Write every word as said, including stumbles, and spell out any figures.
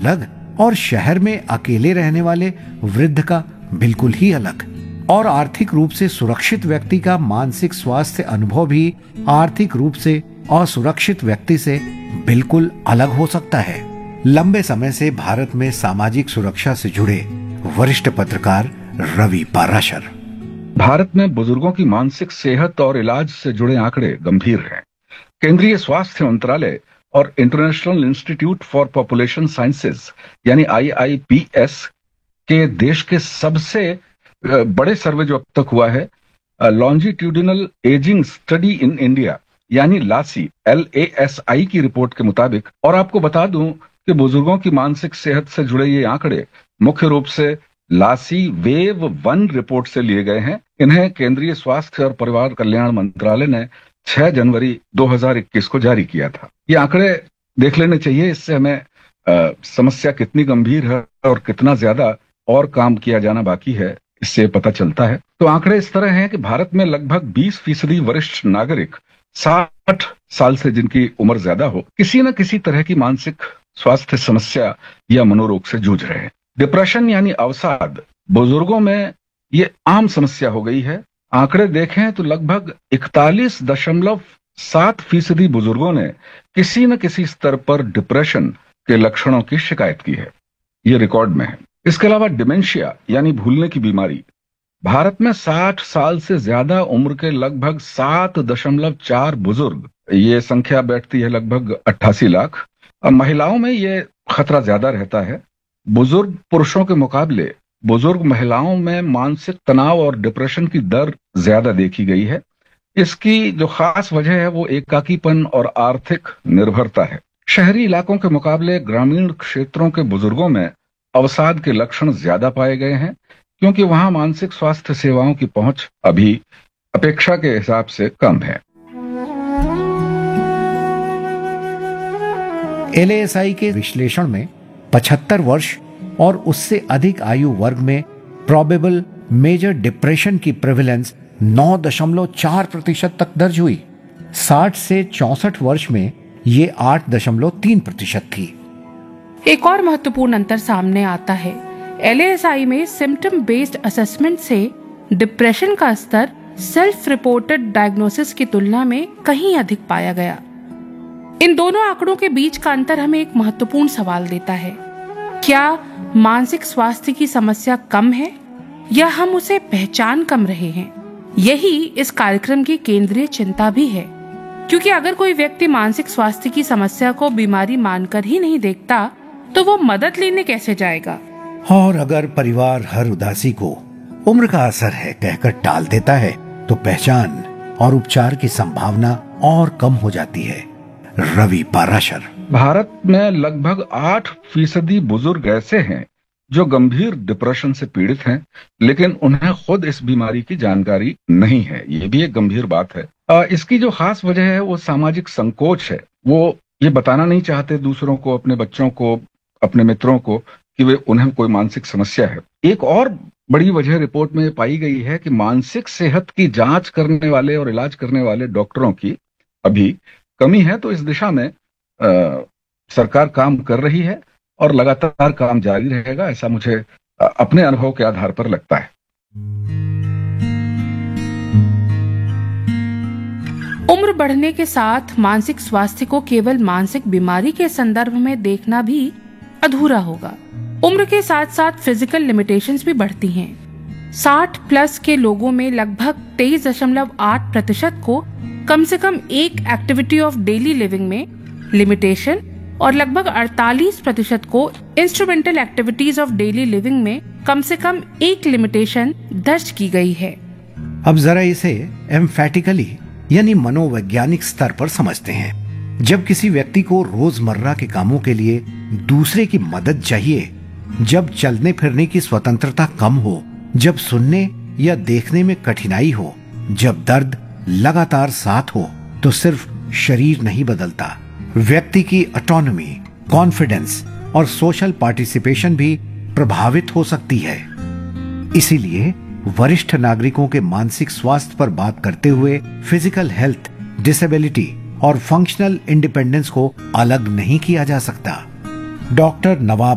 अलग और शहर में अकेले रहने वाले वृद्ध का बिल्कुल ही अलग। और आर्थिक रूप से सुरक्षित व्यक्ति का मानसिक स्वास्थ्य अनुभव भी आर्थिक रूप से असुरक्षित व्यक्ति से बिल्कुल अलग हो सकता है। लंबे समय से भारत में सामाजिक सुरक्षा से जुड़े वरिष्ठ पत्रकार रवि पाराशर। भारत में बुजुर्गों की मानसिक सेहत और इलाज से जुड़े आंकड़े गंभीर हैं। केंद्रीय स्वास्थ्य मंत्रालय और international institute for population sciences यानी आई आई पी एस के देश के सबसे बड़े सर्वे जो अब तक हुआ है, longitudinal ageing study in India यानी लासी एल ए एस आई की रिपोर्ट के मुताबिक, और आपको बता दूं कि बुजुर्गों की मानसिक सेहत से जुड़े ये आंकड़े मुख्य रूप से लासी वेव वन रिपोर्ट से लिए गए हैं। इन्हें केंद्रीय स्वास्थ्य और परिवार कल्याण मंत्रालय ने छह जनवरी दो हज़ार इक्कीस को जारी किया था। ये आंकड़े देख लेने चाहिए, इससे हमें आ, समस्या कितनी गंभीर है और कितना ज्यादा और काम किया जाना बाकी है, इससे पता चलता है। तो आंकड़े इस तरह हैं कि भारत में लगभग बीस फीसदी वरिष्ठ नागरिक साठ साल से जिनकी उम्र ज्यादा हो, किसी न किसी तरह की मानसिक स्वास्थ्य समस्या या मनोरोग से जूझ रहे हैं। डिप्रेशन यानी अवसाद बुजुर्गों में ये आम समस्या हो गई है। आंकड़े देखें तो लगभग इकतालीस दशमलव सात फीसदी बुजुर्गों ने किसी न किसी स्तर पर डिप्रेशन के लक्षणों की शिकायत की है। ये रिकॉर्ड में है। इसके अलावा डिमेंशिया यानी भूलने की बीमारी, भारत में साठ साल से ज्यादा उम्र के लगभग सात दशमलव चार बुजुर्ग, ये संख्या बैठती है लगभग अट्ठासी लाख। अब महिलाओं में ये खतरा ज्यादा रहता है। बुजुर्ग पुरुषों के मुकाबले बुजुर्ग महिलाओं में मानसिक तनाव और डिप्रेशन की दर ज्यादा देखी गई है। इसकी जो खास वजह है वो एकाकीपन और आर्थिक निर्भरता है। शहरी इलाकों के मुकाबले ग्रामीण क्षेत्रों के बुजुर्गों में अवसाद के लक्षण ज्यादा पाए गए हैं, क्योंकि वहां मानसिक स्वास्थ्य सेवाओं की पहुंच अभी अपेक्षा के हिसाब से कम है। एल ए एस आई के विश्लेषण में पचहत्तर वर्ष और उससे अधिक आयु वर्ग में प्रोबेबल मेजर डिप्रेशन की प्रेवलेंस नौ दशमलव चार प्रतिशत तक दर्ज हुई। साठ से चौसठ वर्ष में ये आठ दशमलव तीन प्रतिशत थी। एक और महत्वपूर्ण अंतर सामने आता है। एल ए एस आई में सिम्टम बेस्ड असेसमेंट से डिप्रेशन का स्तर सेल्फ रिपोर्टेड डायग्नोसिस की तुलना में कहीं अधिक पाया गया। इन दोनों आंकड़ों के बीच का अंतर हमें एक महत्वपूर्ण सवाल देता है। क्या मानसिक स्वास्थ्य की समस्या कम है या हम उसे पहचान कम रहे हैं? यही इस कार्यक्रम की केंद्रीय चिंता भी है, क्योंकि अगर कोई व्यक्ति मानसिक स्वास्थ्य की समस्या को बीमारी मानकर ही नहीं देखता तो वो मदद लेने कैसे जाएगा? और अगर परिवार हर उदासी को उम्र का असर है कहकर टाल देता है तो पहचान और उपचार की संभावना और कम हो जाती है। रवि पाराशर। भारत में लगभग आठ फीसदी बुजुर्ग ऐसे हैं जो गंभीर डिप्रेशन से पीड़ित हैं, लेकिन उन्हें खुद इस बीमारी की जानकारी नहीं है। ये भी एक गंभीर बात है। आ, इसकी जो खास वजह है वो सामाजिक संकोच है। वो ये बताना नहीं चाहते दूसरों को, अपने बच्चों को, अपने मित्रों को कि वे उन्हें कोई मानसिक समस्या है। एक और बड़ी वजह रिपोर्ट में पाई गई है कि मानसिक सेहत की जांच करने वाले और इलाज करने वाले डॉक्टरों की अभी कमी है। तो इस दिशा में आ, सरकार काम कर रही है और लगातार काम जारी रहेगा, ऐसा मुझे अपने अनुभव के आधार पर लगता है। उम्र बढ़ने के साथ मानसिक स्वास्थ्य को केवल मानसिक बीमारी के संदर्भ में देखना भी अधूरा होगा। उम्र के साथ साथ फिजिकल लिमिटेशंस भी बढ़ती हैं। साठ प्लस के लोगों में लगभग तेईस दशमलव आठ प्रतिशत को कम से कम एक एक्टिविटी ऑफ डेली लिविंग में लिमिटेशन और लगभग अड़तालीस प्रतिशत को instrumental activities of daily living में कम से कम एक लिमिटेशन दर्ज की गई है। अब जरा इसे एम्फैटिकली यानी मनोवैज्ञानिक स्तर पर समझते हैं। जब किसी व्यक्ति को रोजमर्रा के कामों के लिए दूसरे की मदद चाहिए, जब चलने फिरने की स्वतंत्रता कम हो, जब सुनने या देखने में कठिनाई हो, जब दर्द लगातार साथ हो, तो सिर्फ शरीर नहीं बदलता, व्यक्ति की ऑटोनॉमी, कॉन्फिडेंस और सोशल पार्टिसिपेशन भी प्रभावित हो सकती है। इसीलिए वरिष्ठ नागरिकों के मानसिक स्वास्थ्य पर बात करते हुए फिजिकल हेल्थ, डिसेबिलिटी और फंक्शनल इंडिपेंडेंस को अलग नहीं किया जा सकता। डॉक्टर नवाब